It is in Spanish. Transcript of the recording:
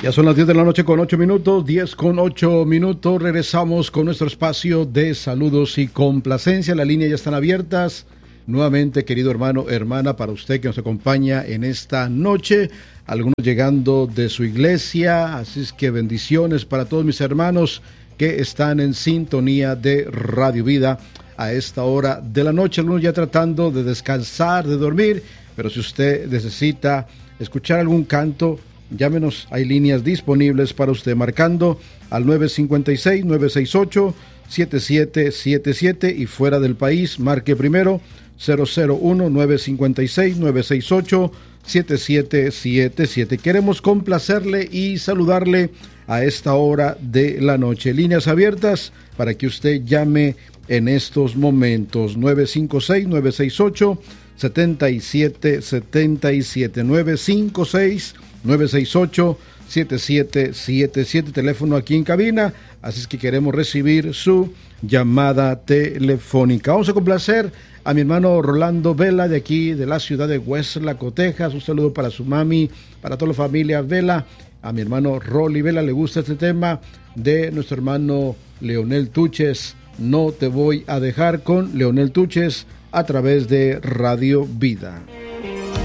Ya son las 10 de la noche con 8 minutos, 10 con 8 minutos. Regresamos con nuestro espacio de saludos y complacencia. Las líneas ya están abiertas. Nuevamente, querido hermano, hermana, para usted que nos acompaña en esta noche. Algunos llegando de su iglesia. Así es que bendiciones para todos mis hermanos que están en sintonía de Radio Vida a esta hora de la noche. Algunos ya tratando de descansar, de dormir. Pero si usted necesita escuchar algún canto, llámenos, hay líneas disponibles para usted, marcando al 956-968-7777 y fuera del país, marque primero 001-956-968-7777. Queremos complacerle y saludarle a esta hora de la noche. Líneas abiertas para que usted llame en estos momentos. 956-968-7777, 956-968-7777, teléfono aquí en cabina, así es que queremos recibir su llamada telefónica. Vamos a complacer a mi hermano Rolando Vela, de aquí, de la ciudad de Westlaco, Texas. Un saludo para su mami, para toda la familia Vela. A mi hermano Rolly Vela le gusta este tema de nuestro hermano Leonel Tuches, No te voy a dejar, con Leonel Tuches a través de Radio Vida.